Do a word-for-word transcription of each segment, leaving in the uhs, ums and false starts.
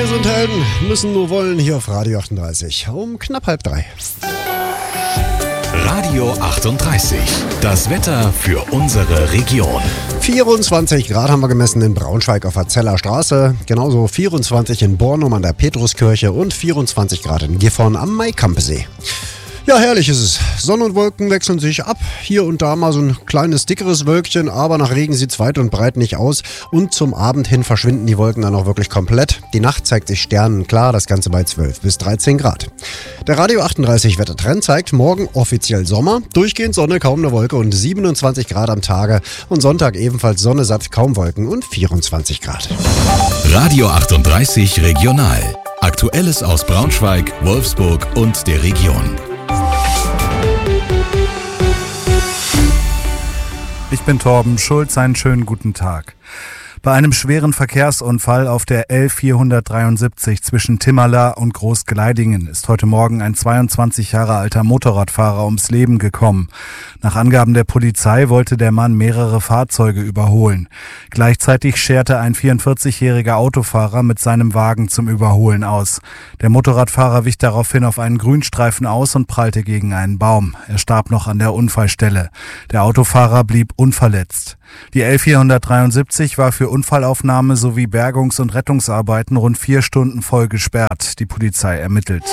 Wir sind Helden, müssen nur wollen, hier auf Radio achtunddreißig um knapp halb drei. Radio achtunddreißig, das Wetter für unsere Region. vierundzwanzig Grad haben wir gemessen in Braunschweig auf der Zeller Straße, genauso vierundzwanzig in Bornum an der Petruskirche und vierundzwanzig Grad in Gifhorn am Maikampesee. Ja, herrlich ist es. Sonne und Wolken wechseln sich ab. Hier und da mal so ein kleines, dickeres Wölkchen, aber nach Regen sieht es weit und breit nicht aus. Und zum Abend hin verschwinden die Wolken dann auch wirklich komplett. Die Nacht zeigt sich sternenklar, das Ganze bei zwölf bis dreizehn Grad. Der Radio achtunddreißig Wettertrend zeigt morgen offiziell Sommer, durchgehend Sonne, kaum eine Wolke und siebenundzwanzig Grad am Tage. Und Sonntag ebenfalls Sonne satt, kaum Wolken und vierundzwanzig Grad. Radio achtunddreißig Regional. Aktuelles aus Braunschweig, Wolfsburg und der Region. Ich bin Torben Schulz, einen schönen guten Tag. Bei einem schweren Verkehrsunfall auf der L vierhundertdreiundsiebzig zwischen Timmerla und Großgleidingen ist heute Morgen ein zweiundzwanzig Jahre alter Motorradfahrer ums Leben gekommen. Nach Angaben der Polizei wollte der Mann mehrere Fahrzeuge überholen. Gleichzeitig scherte ein vierundvierzigjähriger Autofahrer mit seinem Wagen zum Überholen aus. Der Motorradfahrer wich daraufhin auf einen Grünstreifen aus und prallte gegen einen Baum. Er starb noch an der Unfallstelle. Der Autofahrer blieb unverletzt. Die L vierhundertdreiundsiebzig war für Unfallaufnahme sowie Bergungs- und Rettungsarbeiten rund vier Stunden voll gesperrt. Die Polizei ermittelt.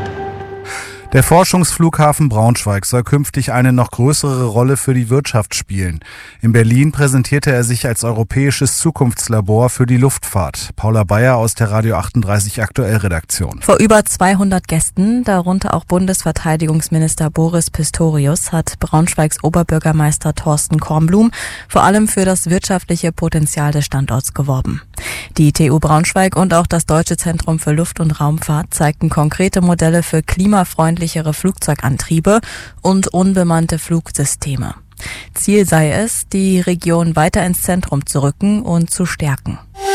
Der Forschungsflughafen Braunschweig soll künftig eine noch größere Rolle für die Wirtschaft spielen. In Berlin präsentierte er sich als europäisches Zukunftslabor für die Luftfahrt. Paula Bayer aus der Radio achtunddreißig Aktuell-Redaktion. Vor über zweihundert Gästen, darunter auch Bundesverteidigungsminister Boris Pistorius, hat Braunschweigs Oberbürgermeister Thorsten Kornblum vor allem für das wirtschaftliche Potenzial des Standorts geworben. Die T U Braunschweig und auch das Deutsche Zentrum für Luft- und Raumfahrt zeigten konkrete Modelle für klimafreundliche Flugzeugantriebe und unbemannte Flugsysteme. Ziel sei es, die Region weiter ins Zentrum zu rücken und zu stärken.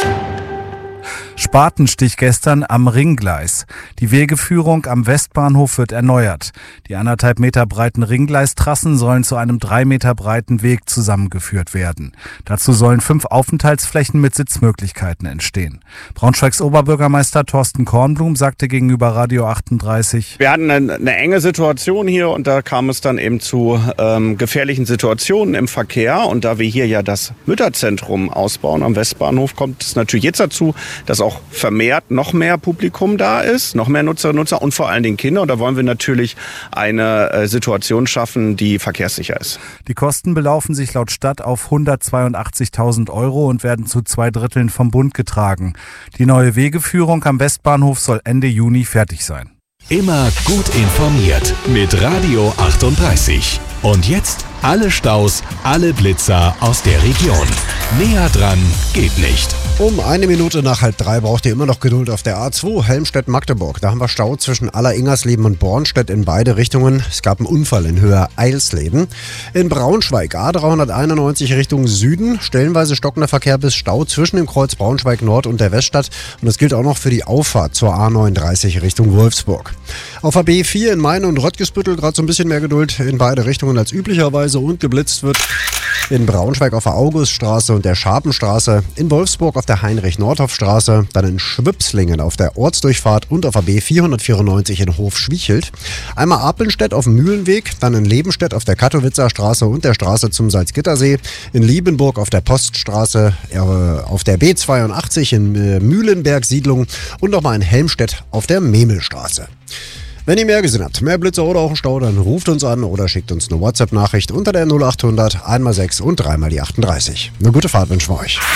Spatenstich gestern am Ringgleis. Die Wegeführung am Westbahnhof wird erneuert. Die anderthalb Meter breiten Ringgleistrassen sollen zu einem drei Meter breiten Weg zusammengeführt werden. Dazu sollen fünf Aufenthaltsflächen mit Sitzmöglichkeiten entstehen. Braunschweigs Oberbürgermeister Thorsten Kornblum sagte gegenüber Radio achtunddreißig: Wir hatten eine, eine enge Situation hier und da kam es dann eben zu ähm, gefährlichen Situationen im Verkehr. Und da wir hier ja das Mütterzentrum ausbauen am Westbahnhof, kommt es natürlich jetzt dazu, dass auch vermehrt noch mehr Publikum da ist, noch mehr Nutzerinnen und Nutzer und vor allen Dingen Kinder. Und da wollen wir natürlich eine äh, Situation schaffen, die verkehrssicher ist. Die Kosten belaufen sich laut Stadt auf hundertzweiundachtzigtausend Euro und werden zu zwei Dritteln vom Bund getragen. Die neue Wegeführung am Westbahnhof soll Ende Juni fertig sein. Immer gut informiert mit Radio achtunddreißig. Und jetzt alle Staus, alle Blitzer aus der Region. Näher dran geht nicht. Um eine Minute nach halb drei braucht ihr immer noch Geduld auf der A zwei Helmstedt-Magdeburg. Da haben wir Stau zwischen Aller-Ingersleben und Bornstedt in beide Richtungen. Es gab einen Unfall in Höhe Eilsleben. In Braunschweig A dreihunderteinundneunzig Richtung Süden. Stellenweise stockender Verkehr bis Stau zwischen dem Kreuz Braunschweig Nord und der Weststadt. Und das gilt auch noch für die Auffahrt zur A neununddreißig Richtung Wolfsburg. Auf der B vier in Main und Röttgesbüttel gerade so ein bisschen mehr Geduld in beide Richtungen als üblicherweise und geblitzt wird. In Braunschweig auf der Auguststraße und der Scharpenstraße, in Wolfsburg auf der Heinrich-Nordhoff-Straße, dann in Schwipslingen auf der Ortsdurchfahrt und auf der B vierhundertvierundneunzig in Hofschwichelt. Einmal Apelstedt auf dem Mühlenweg, dann in Lebenstedt auf der Katowitzer Straße und der Straße zum Salzgittersee, in Liebenburg auf der Poststraße, äh, auf der B zweiundachtzig in äh, Mühlenberg-Siedlung und nochmal in Helmstedt auf der Memelstraße. Wenn ihr mehr gesehen habt, mehr Blitzer oder auch einen Stau, dann ruft uns an oder schickt uns eine WhatsApp-Nachricht unter der null achthundert einmal sechs und dreimal die achtunddreißig. Eine gute Fahrt wünschen wir euch.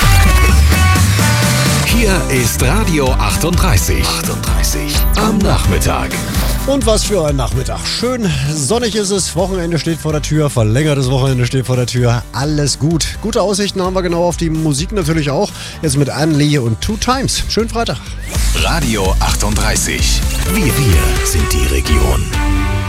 Hier ist Radio achtunddreißig. achtunddreißig am Nachmittag. Und was für ein Nachmittag. Schön sonnig ist es, Wochenende steht vor der Tür, verlängertes Wochenende steht vor der Tür. Alles gut. Gute Aussichten haben wir genau auf die Musik natürlich auch. Jetzt mit Anne Lee und Two Times. Schönen Freitag. Radio achtunddreißig. Wir, wir sind die Region.